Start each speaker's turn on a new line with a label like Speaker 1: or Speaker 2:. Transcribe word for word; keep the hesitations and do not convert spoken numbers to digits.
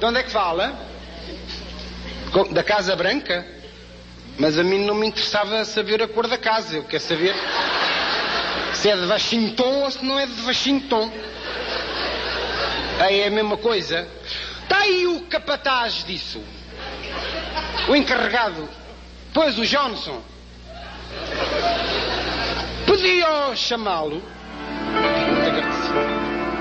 Speaker 1: De onde é que fala? Da Casa Branca? Mas a mim não me interessava saber a cor da casa. Eu quero saber se é de Washington ou se não é de Washington. Aí é a mesma coisa. Está aí o capataz disso. O encarregado. Pois, o Johnson. Podia chamá-lo. Muito agradecido.